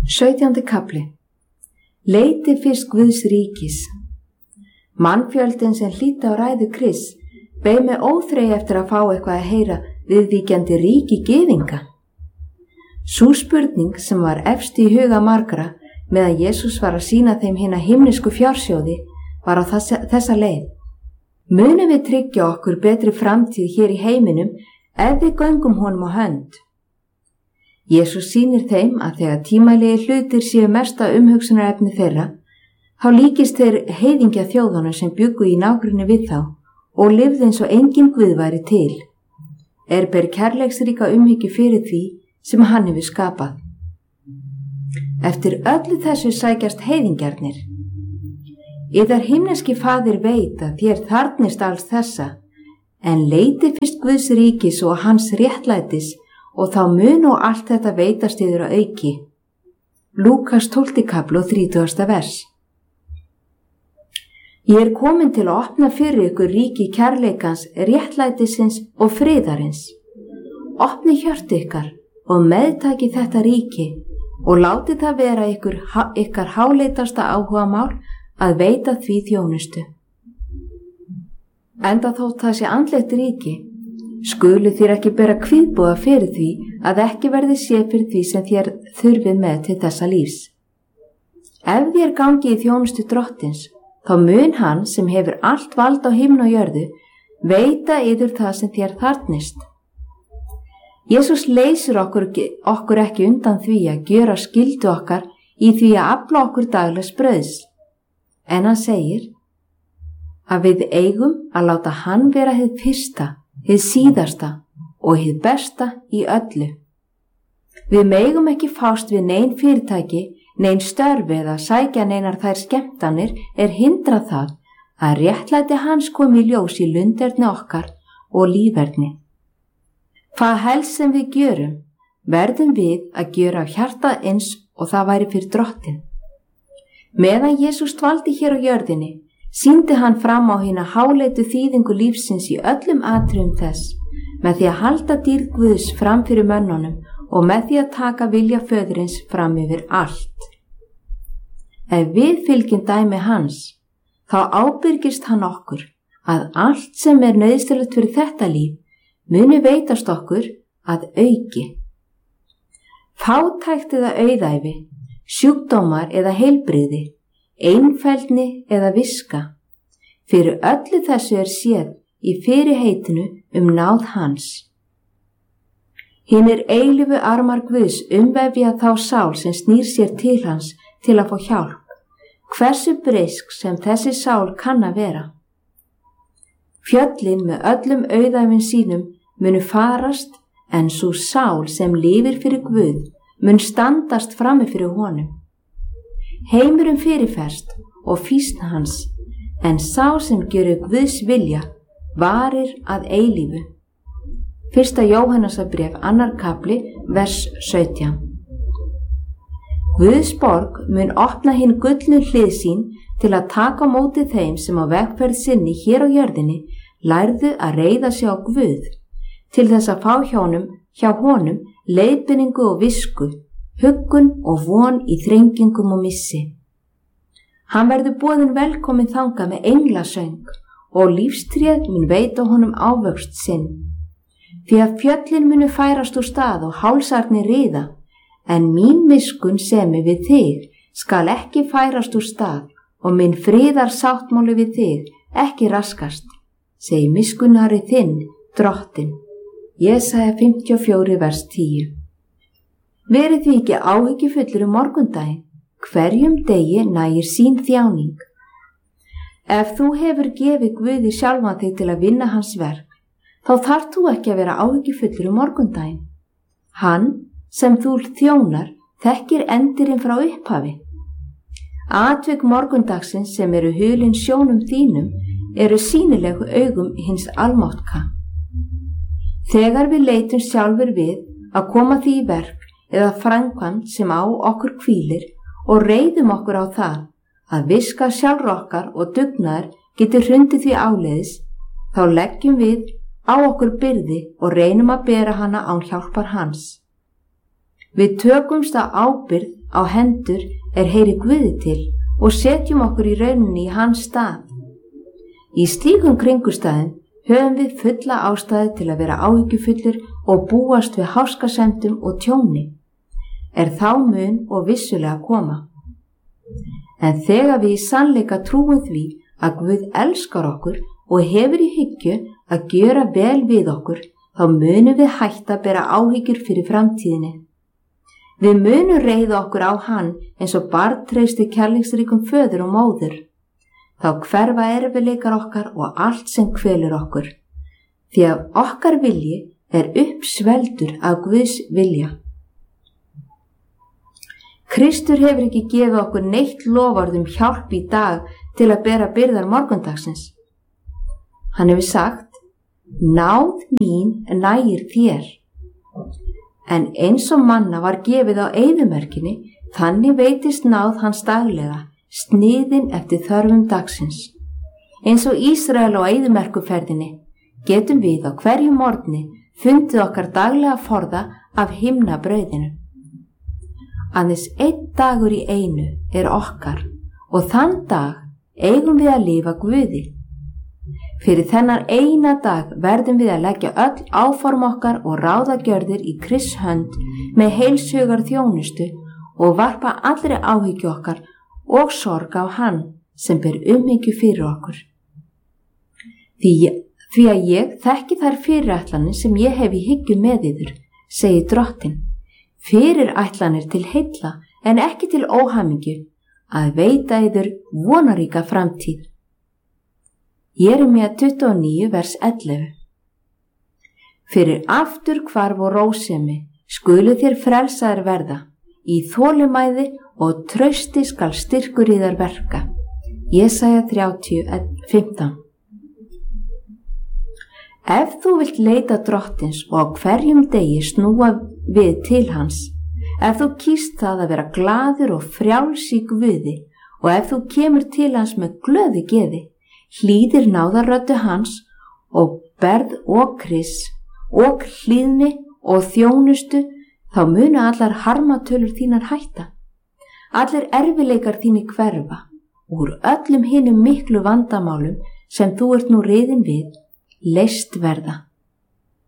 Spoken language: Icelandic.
17. kafli. Leiti fyrst Guðs ríkis. Mannfjöldin sem hlýddi á ræðu Krists beið með óþrey eftir að fá eitthvað að heyra viðvíkjandi ríki gyðinga. Sú spurning sem var efst í huga margra meðan Jesús var að sýna þeim hina himnesku fjársjóði var á þessa leið. Munum við tryggja okkur betri framtíð hér í heiminum ef við göngum honum á hönd? Jesús sýnir þeim að þegar tímalegi hlutir séu mesta umhugsunarefni þeirra, þá líkist þeir heiðingja þjóðunum sem bjuggu í nágrenni við þá og lifði eins og engin Guð væri til. Ber kærleiksríka umhyggju fyrir því sem hann hefur skapað. Eftir öllu þessu sækjast heiðingjarnir. Yðar himneski faðir veit að þér þarfnist alls þessa, en leiti fyrst Guðs ríkis og hans réttlætis og þá mun og allt þetta veitast yður að auki. Lúkas 12. kafli og 30. vers. Ég komin til að opna fyrir ykkur ríki kærleikans, réttlætisins og friðarins. Opni hjörtu ykkar og meðtaki þetta ríki og láti það vera ykkar háleitasta áhugamál að veita því þjónustu. Enda þótt það sé andlegt ríki, skulu þér ekki bera kvíðboða fyrir því að ekki verði séð fyrir því sem þér þurfið með til þessa lífs. Ef þér gangi í þjónustu drottins, þá mun hann sem hefur allt vald á himni og jörðu veita yður það sem þér þarfnist. Jesús leysir okkur ekki undan því að gjöra skyldu okkar í því að afla okkur daglegs brauðs, en hann segir að við eigum að láta hann vera hið fyrsta, hið síðasta og hið besta í öllu. Við megum ekki fást við nein fyrirtæki, nein störfi eða sækja neinar þær skemmtanir hindra það að réttlæti hans komi í ljós í lunderni okkar og líferni. Hvað helst sem við gjörum, verðum við að gjöra af hjarta eins og það væri fyrir drottin. Meðan Jesús dvaldi hér á jörðinni, sýndi hann fram á hina háleitu þýðingu lífsins í öllum atriðum þess, með því að halda dýrð Guðs fram fyrir mönnunum og með því að taka vilja föðurins fram yfir allt. Ef við fylgjum dæmi hans, þá ábyrgist hann okkur að allt sem nauðsynlegt fyrir þetta líf muni veitast okkur að auki. Fátækt eða auðæfi, sjúkdómar eða heilbrigði, einfeldni eða viska. Fyrir öllu þessu séð í fyrirheitinu náð hans. Hinir eilífu armar Guðs umvefja þá sál sem snýr sér til hans til að fá hjálp, hversu breisk sem þessi sál kann að vera. Fjöllin með öllum auðæfin sínum munu farast, en sú sál sem lifir fyrir Guð mun standast frammi fyrir honum. Heimurinn fyrirferst og fýsn hans, en sá sem gjörir Guðs vilja varir að eilífu. 1. Jóhannesarbréf 2. kafli, vers 17. Guðs borg mun opna hinn gullnu hlið sín til að taka á móti þeim sem á vegferð sinni hér á jörðinni lærðu að reiða sig á Guð, til þess að fá hjá honum leiðbeiningu og visku, huggun og von í þrengingum og missi. Hann verður boðinn velkominn þangað með englasöng og lífstréð mun veita honum ávöxt sinn. Því að fjöllin munu færast úr stað og hálsarnir riða, en mín miskunn semi við þig skal ekki færast úr stað og minn friðar sáttmáli við þig ekki raskast, segir miskunnari þinn, drottin. Jesaja 54, vers 10. Verið því ekki áhyggjufullur morgundaginn, hverjum degi nægir sín þjáning. Ef þú hefur gefið Guði sjálfan þig til að vinna hans verk, þá þarf þú ekki að vera áhyggjufullur morgundaginn. Hann sem þú þjónar þekkir endirinn frá upphafi. Atvik morgundagsins sem hulin sjónum þínum sýnilegu augum hins almáttka. Þegar við leitum sjálfur við að koma því í verk eða framkvæmd sem á okkur hvílir og reiðum okkur á það að viska sjálfur okkar og dugnaður getur hrundið því áleiðis, þá leggjum við á okkur byrði og reynum að bera hana án hjálpar hans. Við tökumst á ábyrgð á hendur heyri Guði til og setjum okkur í rauninni í hans stað. Í slíkum kringumstæðum höfum við fulla ástæðu til að vera áhyggjufullir og búast við háskasemdum og tjóni. Þá mun og vissulega koma. En þegar við í sannleika trúum því að Guð elskar okkur og hefur í hyggju að gjöra vel við okkur, þá munum við hætta að bera áhyggjur fyrir framtíðinni. Við munum reiða okkur á hann eins og barn treysti kærleiksríkum föður og móður. Þá hverfa erfiðleikar okkar og allt sem kvelur okkur. Því að okkar vilji uppsveldur af Guðs vilja. Kristur hefur ekki gefið okkur neitt loforð hjálp í dag til að bera byrðar morgundagsins. Hann hefur sagt, náð mín nægir þér. En eins og manna var gefið á eyðimerkinni, þannig veitist náð hans daglega, sniðin eftir þörfum dagsins. Eins og Ísrael á eyðimerkuferðinni getum við á hverju morgni fundið okkar daglega forða af himnabrauðinu. Aðeins einn dagur í einu okkar og þann dag eigum við að lifa Guði. Fyrir þennan eina dag verðum við að leggja öll áform okkar og ráðagjörðir í Krists hönd með heilshugar þjónustu og varpa allri áhyggju okkar og sorg á hann sem ber umhyggju fyrir okkur. Því að ég þekki þær fyrirætlanir sem ég hef í hyggju með yður, segir Drottinn. Fyrirætlanir til heilla en ekki til óhamingju, að veita yður vonaríka framtíð. Jeremía 29 vers 11. Fyrir afturhvarf og rósemi skulu þér frelsaðir verða, í þolinmæði og trausti skal styrkur yðar verka. Jesaja 30:15. Ef þú vilt leita Drottins og á hverjum degi snúa við til hans, ef þú kýst það að vera glaður og frjáls í Guði og ef þú kemur til hans með glöðu geði, hlýðir náðarröddu hans og berð og kriss og hlýðni og þjónustu, þá munu allar harmatölur þínar hætta. Allir erfileikar þínir hverfa, úr öllum hinum miklu vandamálum sem þú ert nú riðin við, leyst verða.